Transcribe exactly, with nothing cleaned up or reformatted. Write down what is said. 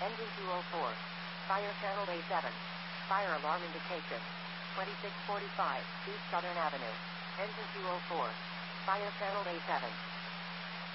Engine two oh four. Fire channel A seven. Fire alarm indication. twenty-six forty-five, East Southern Avenue. Engine two oh four. Fire channel A seven.